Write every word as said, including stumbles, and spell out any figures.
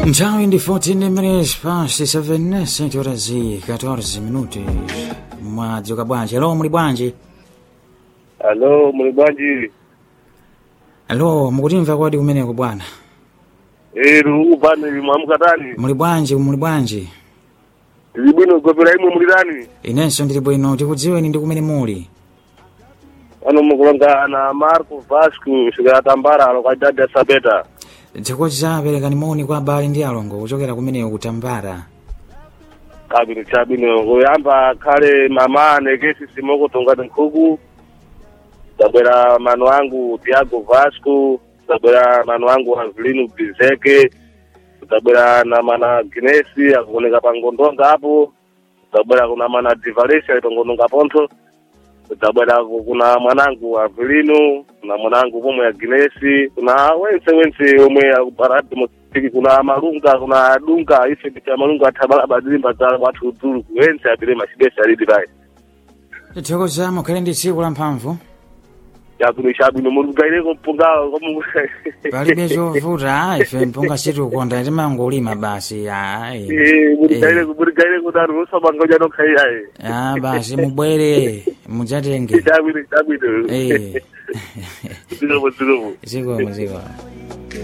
Ciao in fourteen minutes past seven, senti ora sì, quattordici minuti. Ma gioca bwanji. Allo muli bwanji? Allo muli bwanji? Allo mukutimva kwadi kumeneko bwana? Eh, rukupani mwamukatani. Muli bwanji, muli bwanji? Tili bwino gopera imwe muli tani? Inenso ndili bwino, tikudziweni ndi kumene muli. Ano mukulonga na Marco Vasco sikatambara alo kwa dada Sabeta. Tikoza perekani moni kwa abale ndi alongo kuchokera kumeneko kutambara. Kabini chabino kuyamba khale mama nekesi simoko tongati nkhuku. Tabwera mano wangu Tiago Vasco, tabwera mano wangu Avelino Bizeke, tabwera na mana Ginesi akuoneka pangondonga hapo, tabwera kuna mana Divalesha itongondonga ponto, tabwera kuna mwanangu Avelino, kuna mwanangu pomwe ya Ginesi, kuna wense wense omwe ya barati motiki, kuna malunga, kuna dunga, ife bicha malunga tabala badilimba za watu uduru, wense abile mashidesha lidi bai. Tikoza mukhale ndi tsiku la mphamvu. Yakuno shabino murugaire kumpunga komu Palibe chovuta ife mpunga situ konda timangolima basi ai. Eh murugaire murugaire kudaru usabangoja no kai ai. Ah basi mubwere mujatenge. Shabino shabino. Eh. Ziko ziko. Ziko ziko.